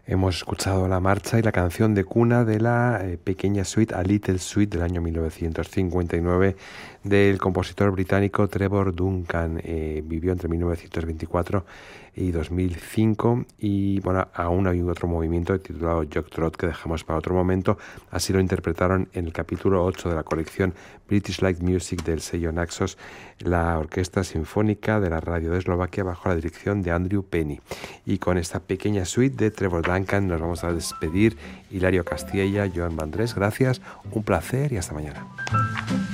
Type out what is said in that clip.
Hemos escuchado la marcha y la canción de cuna de la pequeña suite, A Little Suite, del año 1959, del compositor británico Trevor Duncan. Vivió entre 1924 y 2005, y bueno, aún hay otro movimiento titulado Jog Trot que dejamos para otro momento. Así lo interpretaron en el capítulo 8 de la colección British Light Music del sello Naxos, la Orquesta Sinfónica de la Radio de Eslovaquia bajo la dirección de Andrew Penny. Y con esta pequeña suite de Trevor Duncan nos vamos a despedir. Hilario Castilla, Joan Vandrés, gracias, un placer y hasta mañana.